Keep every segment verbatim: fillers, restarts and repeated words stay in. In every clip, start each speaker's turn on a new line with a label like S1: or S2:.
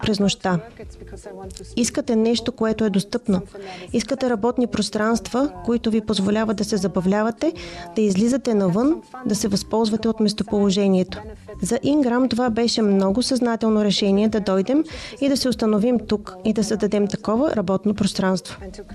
S1: през нощта. Искате нещо, което е достъпно. Искате работни пространства, които ви позволяват да се забавлявате, да излизате навън, да се възползвате от местоположението. За Инграм това беше много съзнателно решение да дойдем и да се установим тук и да създадем такова работно пространство.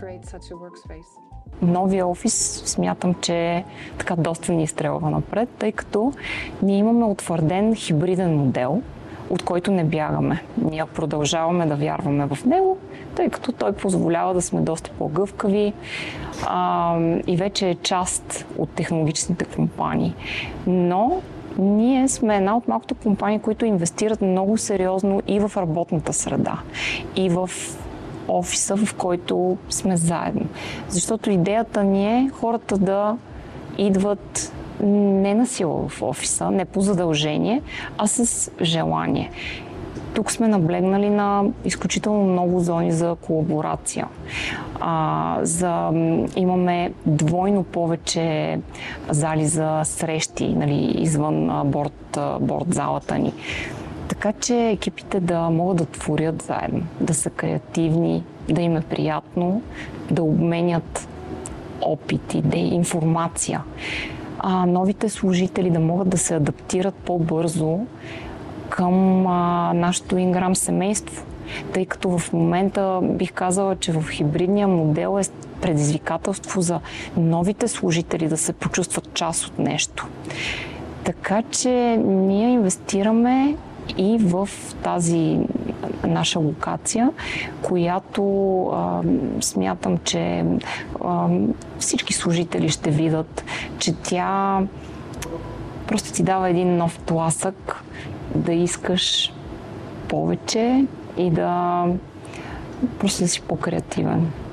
S2: Новия офис смятам, че е така доста ни изстрелва напред, тъй като ние имаме утвърден хибриден модел, от който не бягаме. Ние продължаваме да вярваме в него, тъй като той позволява да сме доста по-гъвкави а, и вече е част от технологичните компании. Но ние сме една от малкото компании, които инвестират много сериозно и в работната среда, и в офиса, в който сме заедно. Защото идеята ни е хората да идват не на сила в офиса, не по задължение, а с желание. Тук сме наблегнали на изключително много зони за колаборация. А, за, имаме двойно повече зали за срещи, нали, извън борд, борд залата ни. Така че екипите да могат да творят заедно, да са креативни, да им е приятно, да обменят опит, идеи, информация. А новите служители да могат да се адаптират по-бързо към а, нашето Инграм семейство. Тъй като в момента бих казала, че в хибридния модел е предизвикателство за новите служители да се почувстват част от нещо. Така че ние инвестираме и в тази наша локация, която а, смятам, че а, всички служители ще видят, че тя просто ти дава един нов тласък да искаш повече и да просто да си по-креативен.